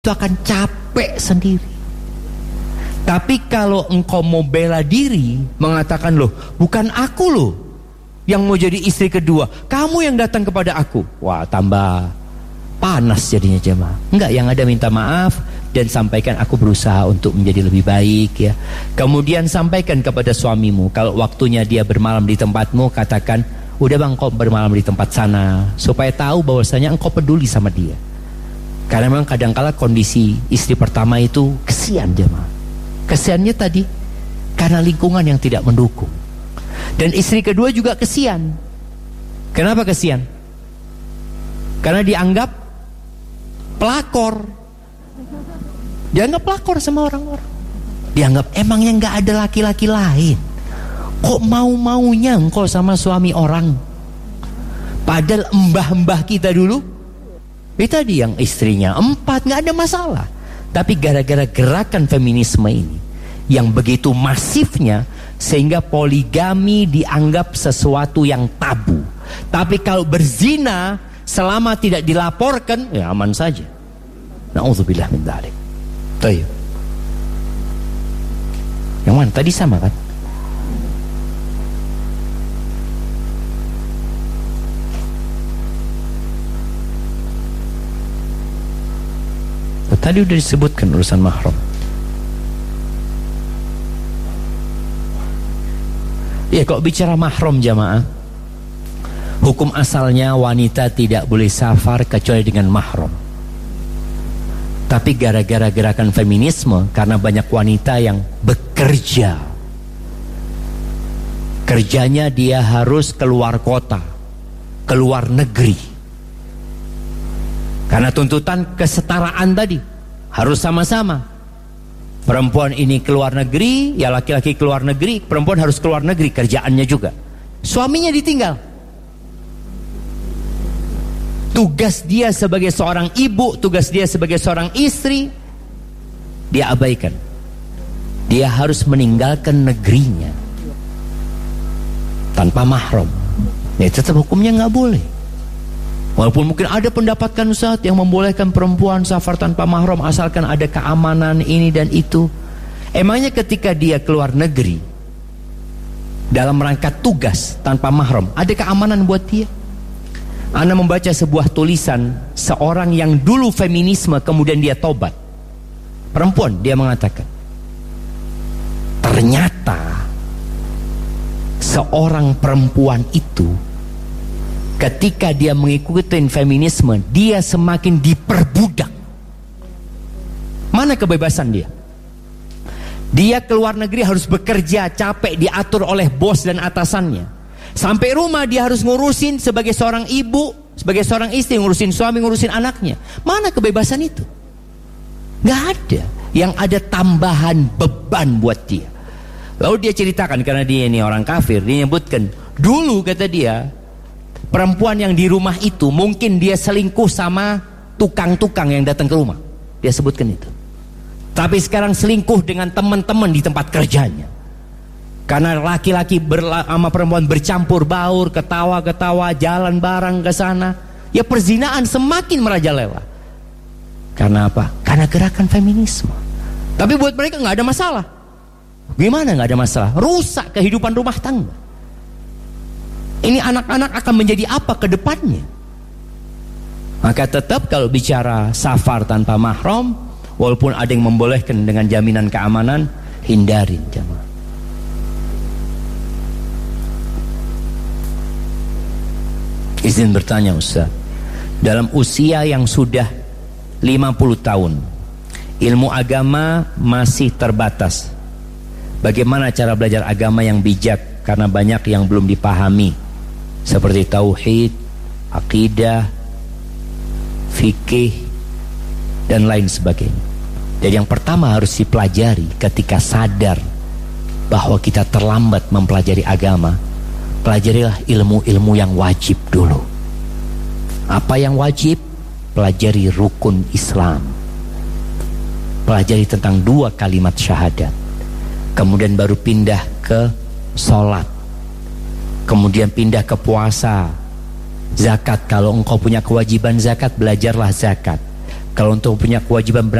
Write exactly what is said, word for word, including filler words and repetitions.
itu akan capek sendiri. Tapi kalau engkau mau bela diri, mengatakan, loh bukan aku loh yang mau jadi istri kedua, kamu yang datang kepada aku, wah tambah panas jadinya jemaah. Enggak, yang ada minta maaf dan sampaikan aku berusaha untuk menjadi lebih baik ya. Kemudian sampaikan kepada suamimu, kalau waktunya dia bermalam di tempatmu, katakan, udah bang kau bermalam di tempat sana, supaya tahu bahwasanya engkau peduli sama dia. Karena memang kadangkala kondisi istri pertama itu kesian jemaah. Kesiannya tadi karena lingkungan yang tidak mendukung. Dan istri kedua juga kesian. Kenapa kesian? Karena dianggap pelakor. Dianggap pelakor sama orang-orang. Dianggap emangnya nggak ada laki-laki lain. Kok mau-maunya engkau sama suami orang? Padahal mbah-mbah kita dulu itu tadi yang istrinya empat, nggak ada masalah. Tapi gara-gara gerakan feminisme ini yang begitu masifnya, sehingga poligami dianggap sesuatu yang tabu. Tapi kalau berzina selama tidak dilaporkan, ya aman saja. Na'udzubillah min dzalik. Baik. Yang mana tadi sama kan? Tadi udah disebutkan urusan mahram. Ya, kok bicara mahram jamaah, hukum asalnya wanita tidak boleh safar kecuali dengan mahram. Tapi gara-gara gerakan feminisme, karena banyak wanita yang bekerja, kerjanya dia harus keluar kota, keluar negeri, karena tuntutan kesetaraan tadi harus sama-sama. Perempuan ini keluar negeri, ya laki-laki keluar negeri, perempuan harus keluar negeri kerjaannya juga. Suaminya ditinggal. Tugas dia sebagai seorang ibu, tugas dia sebagai seorang istri, dia abaikan. Dia harus meninggalkan negerinya tanpa mahram. Ya tetap hukumnya nggak boleh. Walaupun mungkin ada pendapatkan Ustaz yang membolehkan perempuan safar tanpa mahram asalkan ada keamanan ini dan itu. Emangnya ketika dia keluar negeri dalam rangka tugas tanpa mahram, ada keamanan buat dia? Ana membaca sebuah tulisan seorang yang dulu feminisme kemudian dia tobat. Perempuan, dia mengatakan, ternyata seorang perempuan itu ketika dia mengikuti feminisme, dia semakin diperbudak. Mana kebebasan dia? Dia keluar negeri harus bekerja, capek, diatur oleh bos dan atasannya. Sampai rumah dia harus ngurusin sebagai seorang ibu, sebagai seorang istri, ngurusin suami, ngurusin anaknya. Mana kebebasan itu? Gak ada. Yang ada tambahan beban buat dia. Lalu dia ceritakan, karena dia ini orang kafir, dia nyebutkan, dulu kata dia, perempuan yang di rumah itu mungkin dia selingkuh sama tukang-tukang yang datang ke rumah. Dia sebutkan itu. Tapi sekarang selingkuh dengan teman-teman di tempat kerjanya. Karena laki-laki sama perempuan bercampur baur, ketawa-ketawa, jalan bareng ke sana. Ya perzinaan semakin merajalela. Karena apa? Karena gerakan feminisme. Tapi buat mereka nggak ada masalah. Gimana nggak ada masalah? Rusak kehidupan rumah tangga. Ini anak-anak akan menjadi apa ke depannya? Maka tetap kalau bicara safar tanpa mahram, walaupun ada yang membolehkan dengan jaminan keamanan, hindarin jamaah. Izin bertanya Ustaz, dalam usia yang sudah lima puluh tahun, ilmu agama masih terbatas. Bagaimana cara belajar agama yang bijak? Karena banyak yang belum dipahami, seperti tauhid, akidah, fikih, dan lain sebagainya. Jadi yang pertama harus dipelajari ketika sadar bahwa kita terlambat mempelajari agama. Pelajarilah ilmu-ilmu yang wajib dulu. Apa yang wajib? Pelajari rukun Islam. Pelajari tentang dua kalimat syahadat. Kemudian baru pindah ke sholat. Kemudian pindah ke puasa. Zakat, kalau engkau punya kewajiban zakat, belajarlah zakat. Kalau untuk punya kewajiban